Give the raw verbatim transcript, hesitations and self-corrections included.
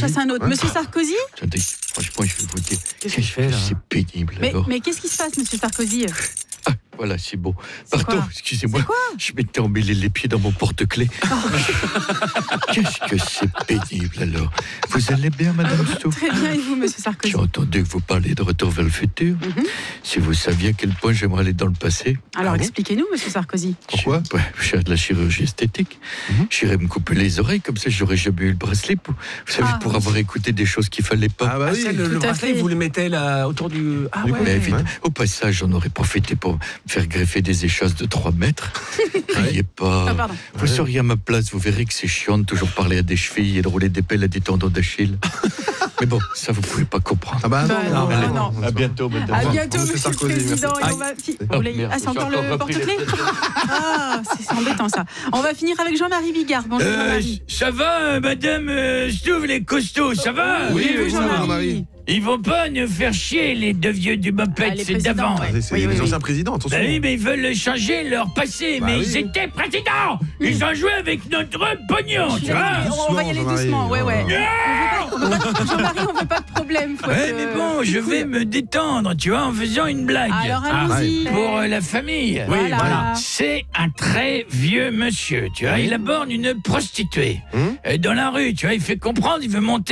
chasse un autre. Ouais. Monsieur Sarkozy? Attendez, franchement, je vais vous dire. Qu'est-ce que je fais là? C'est pénible. Mais, alors. mais qu'est-ce qui se passe, monsieur Sarkozy? Ah, voilà, c'est bon. C'est Pardon, quoi excusez-moi. C'est quoi Je m'étais emmêlé les pieds dans mon porte-clés. Qu'est-ce que c'est pénible alors. Vous allez bien, Madame Stouff? Très bien, et vous, monsieur Sarkozy? J'ai entendu que vous parliez de Retour vers le futur. Mhm. Si vous saviez à quel point j'aimerais aller dans le passé. Alors, Ah bon expliquez-nous, monsieur Sarkozy. Pourquoi? Je, ouais, je fais de la chirurgie esthétique. Mhm. J'irais me couper les oreilles, comme ça j'aurais jamais eu le bracelet. Pour, vous savez, Ah, pour oui. avoir écouté des choses qu'il fallait pas. Ah bah oui, Ah, le, tout le à bracelet, fait. vous le mettez là autour du. Ah Du ouais. coup, Mais vite, ouais. au passage, j'en aurais profité pour me faire greffer des échasses de trois mètres. Criez pas. Ah, pardon. Vous seriez à ma place, vous verrez que c'est chiant de toujours parler à des chevilles et de rouler des pelles à des tendons d'Achille. Mais bon, ça vous pouvez pas comprendre. Ah bah Bah, non, non, non, bah, non, non. non. À bientôt, madame. À revoir. bientôt, Monsieur monsieur le Sarkozy, président. merci. Et on va fi- Oh, vous voulez- merde, Ah, c'est j'ai encore encore le repris porte-clés? Ah, c'est c'est embêtant ça. On va finir avec Jean-Marie Bigard. Bonjour Euh, Jean-Marie. ça va, euh, madame euh, Stouff, les costauds, ça va? Oui, Et vous, oui, ça va, Jean-Marie? Jean-Marie. Ils vont pas nous faire chier, les deux vieux du Ah, Moped, les c'est présidents, d'avant. ouais. Ah, C'est Oui, les oui, oui. anciens présidents, attention. Bah oui, mais ils veulent changer leur passé, Bah mais oui. ils étaient présidents. Ils ont joué avec notre pognon, tu vois. On va y aller Jean-Marie. doucement. Ouais, ouais. Non On veut pas- Jean-Marie, on veut pas de problème. Faut Ouais, être, mais euh, bon, je cool. vais me détendre, tu vois, en faisant une blague. Alors Ah, allons-y. pour euh, la famille. Oui, voilà. C'est un très vieux monsieur, tu vois. Il aborde une prostituée Hum euh, dans la rue, tu vois. Il fait comprendre, il veut monter